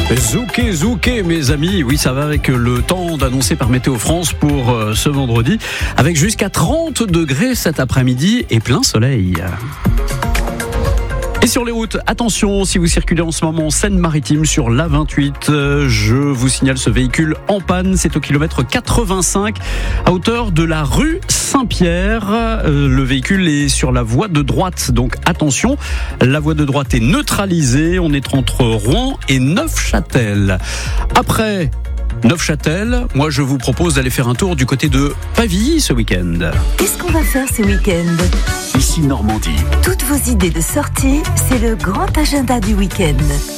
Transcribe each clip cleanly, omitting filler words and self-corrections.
Zouké, mes amis. Oui, ça va avec le temps d'annoncer par Météo France pour ce vendredi, avec jusqu'à 30 degrés cet après-midi et plein soleil. Et sur les routes, attention, si vous circulez en ce moment en Seine-Maritime sur l'A28, je vous signale ce véhicule en panne. C'est au kilomètre 85 à hauteur de la rue Saint-Pierre. Le véhicule est sur la voie de droite, donc attention, la voie de droite est neutralisée. On est entre Rouen et Neufchâtel. Après Neufchâtel, moi je vous propose d'aller faire un tour du côté de Pavilly ce week-end. Qu'est-ce qu'on va faire ce week-end ? Ici Normandie. Toutes vos idées de sortie, c'est le grand agenda du week-end.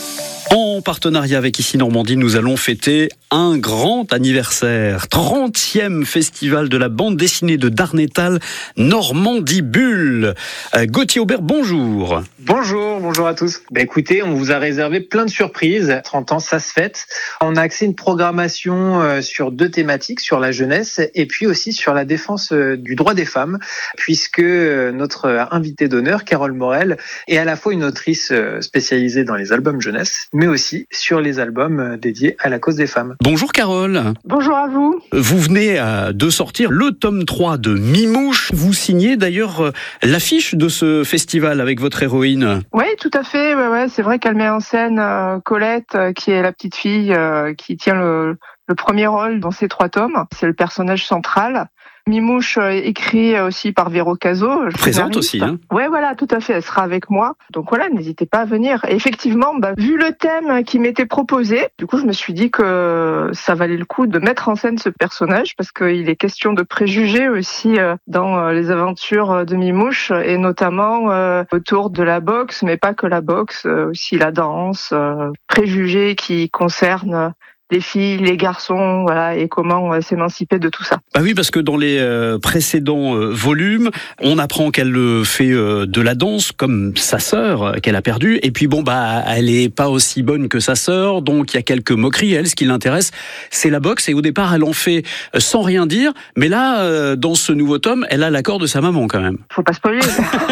En partenariat avec Ici Normandie, nous allons fêter un grand anniversaire. 30e festival de la bande dessinée de Darnétal, Normandie Bulle. Gauthier Aubert, bonjour. Bonjour à tous. Écoutez, on vous a réservé plein de surprises. 30 ans, ça se fête. On a axé une programmation sur 2 thématiques, sur la jeunesse et puis aussi sur la défense du droit des femmes, puisque notre invitée d'honneur, Carole Morel, est à la fois une autrice spécialisée dans les albums jeunesse, mais aussi sur les albums dédiés à la cause des femmes. Bonjour Carole. Bonjour à vous. Vous venez de sortir le tome 3 de Mimouche. Vous signez d'ailleurs l'affiche de ce festival avec votre héroïne. Oui, tout à fait. Ouais, c'est vrai qu'elle met en scène Colette, qui est la petite fille qui tient le premier rôle dans ces 3 tomes. C'est le personnage central. Mimouche écrit aussi par Véro Cazot. Présente aussi, hein. Ouais, voilà, tout à fait. Elle sera avec moi. Donc voilà, n'hésitez pas à venir. Et effectivement, vu le thème qui m'était proposé, du coup, je me suis dit que ça valait le coup de mettre en scène ce personnage parce qu'il est question de préjugés aussi dans les aventures de Mimouche et notamment autour de la boxe, mais pas que la boxe, aussi la danse, préjugés qui concernent les filles, les garçons, voilà, et comment s'émanciper de tout ça. Bah oui, parce que dans les précédents volumes, on apprend qu'elle fait de la danse comme sa sœur qu'elle a perdue, et puis elle est pas aussi bonne que sa sœur, donc il y a quelques moqueries. Elle, ce qui l'intéresse, c'est la boxe, et au départ, elle en fait sans rien dire, mais là, dans ce nouveau tome, elle a l'accord de sa maman quand même. Faut pas spoiler.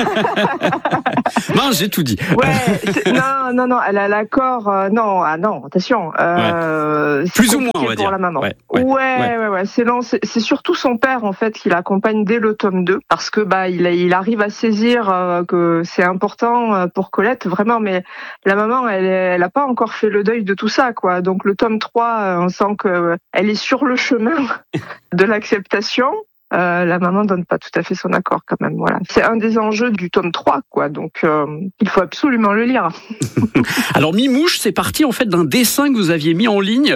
Non, j'ai tout dit. Ouais, non, elle a l'accord. Non, attention. Plus ou moins, on va pour dire. La maman. Ouais. C'est lent. C'est surtout son père en fait qui l'accompagne dès le tome 2 parce que il arrive à saisir que c'est important pour Colette vraiment, mais la maman elle a pas encore fait le deuil de tout ça quoi. Donc le tome 3, on sent que elle est sur le chemin de l'acceptation. La maman donne pas tout à fait son accord quand même, voilà. C'est un des enjeux du tome 3, quoi, donc il faut absolument le lire. Alors Mimouche, c'est parti en fait d'un dessin que vous aviez mis en ligne.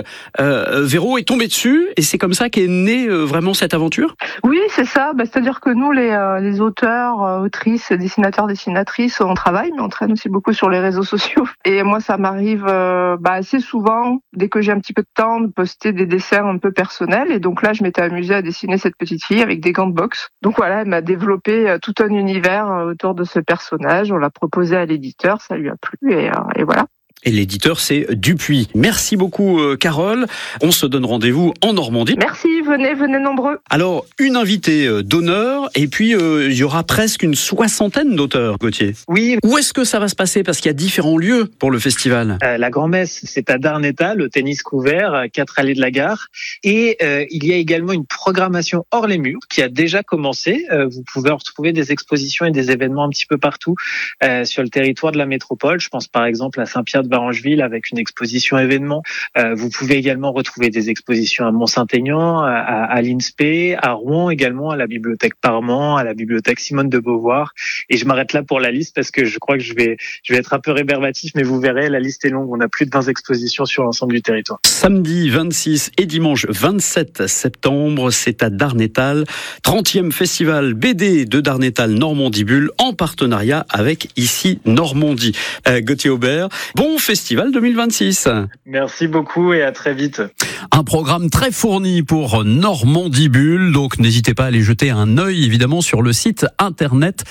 Véro est tombé dessus et c'est comme ça qu'est née vraiment cette aventure ? Oui, c'est ça. C'est-à-dire que nous, les auteurs, autrices, dessinateurs, dessinatrices, on travaille, mais on traîne aussi beaucoup sur les réseaux sociaux. Et moi, ça m'arrive assez souvent, dès que j'ai un petit peu de temps, de poster des dessins un peu personnels. Et donc là, je m'étais amusée à dessiner cette petite fille avec des gants de boxe. Donc voilà, elle m'a développé tout un univers autour de ce personnage. On l'a proposé à l'éditeur, ça lui a plu et voilà. Et l'éditeur, c'est Dupuis. Merci beaucoup, Carole. On se donne rendez-vous en Normandie. Merci, venez nombreux. Alors, une invitée d'honneur, et puis il y aura presque une 60aine d'auteurs, Gauthier. Oui. Où est-ce que ça va se passer ? Parce qu'il y a différents lieux pour le festival. La grand-messe, c'est à Darnétal, au tennis couvert, 4 allées de la gare. Et il y a également une programmation hors les murs qui a déjà commencé. Vous pouvez retrouver des expositions et des événements un petit peu partout sur le territoire de la métropole. Je pense par exemple à Saint-Pierre-de-Varangeville avec une exposition événement. Vous pouvez également retrouver des expositions à Mont-Saint-Aignan, à l'INSPE, à Rouen également, à la bibliothèque Parment, à la bibliothèque Simone de Beauvoir. Et je m'arrête là pour la liste parce que je crois que je vais être un peu rébarbatif, mais vous verrez, la liste est longue. On a plus de 20 expositions sur l'ensemble du territoire. Samedi 26 et dimanche 27 septembre, c'est à Darnétal. 30e festival BD de Darnétal Normandie Bulle en partenariat avec Ici Normandie. Gauthier Aubert, bon festival 2026. Merci beaucoup et à très vite. Un programme très fourni pour Normandie Bulle, donc n'hésitez pas à aller jeter un œil évidemment sur le site internet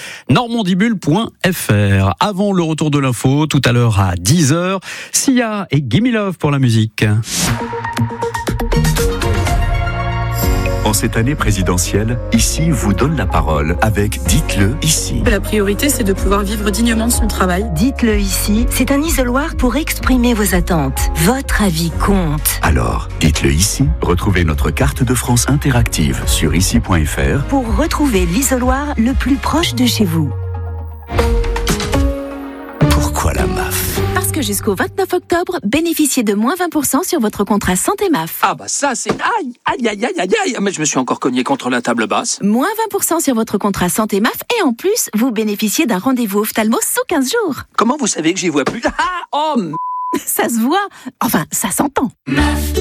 normandibulle.fr. Avant le retour de l'info, tout à l'heure à 10h, Sia et Gimme Love pour la musique. En cette année présidentielle, Ici vous donne la parole avec Dites-le ici. La priorité, c'est de pouvoir vivre dignement de son travail. Dites-le ici, c'est un isoloir pour exprimer vos attentes. Votre avis compte. Alors, dites-le ici. Retrouvez notre carte de France interactive sur ici.fr pour retrouver l'isoloir le plus proche de chez vous. Pourquoi la MAF ? Parce que jusqu'au 29 octobre, bénéficiez de moins 20% sur votre contrat santé MAF. Ah bah ça c'est... Aïe, mais je me suis encore cogné contre la table basse. Moins 20% sur votre contrat santé MAF et en plus, vous bénéficiez d'un rendez-vous ophtalmo sous 15 jours. Comment vous savez que j'y vois plus? Ça se voit, enfin ça s'entend. MAF.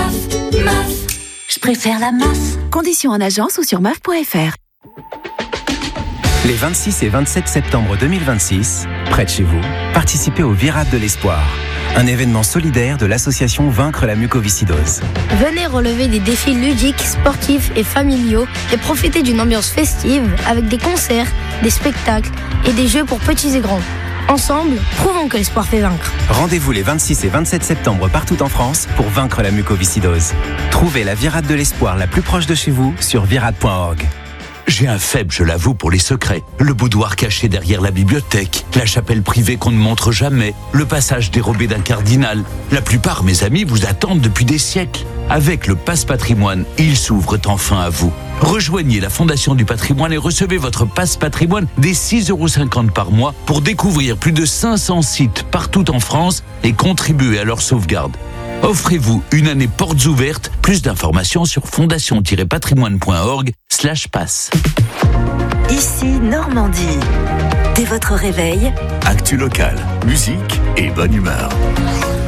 Je préfère la MAF. Conditions en agence ou sur MAF.fr. Les 26 et 27 septembre 2026, près de chez vous, participez au Virade de l'Espoir, un événement solidaire de l'association Vaincre la mucoviscidose. Venez relever des défis ludiques, sportifs et familiaux et profitez d'une ambiance festive avec des concerts, des spectacles et des jeux pour petits et grands. Ensemble, prouvons que l'espoir fait vaincre. Rendez-vous les 26 et 27 septembre partout en France pour vaincre la mucoviscidose. Trouvez la Virade de l'Espoir la plus proche de chez vous sur virade.org. J'ai un faible, je l'avoue, pour les secrets. Le boudoir caché derrière la bibliothèque, la chapelle privée qu'on ne montre jamais, le passage dérobé d'un cardinal. La plupart, mes amis, vous attendent depuis des siècles. Avec le Pass Patrimoine, ils s'ouvrent enfin à vous. Rejoignez la Fondation du Patrimoine et recevez votre Pass Patrimoine dès 6,50 € par mois pour découvrir plus de 500 sites partout en France et contribuer à leur sauvegarde. Offrez-vous une année portes ouvertes. Plus d'informations sur fondation-patrimoine.org/pass. Ici Normandie. Dès votre réveil, actu local, musique et bonne humeur.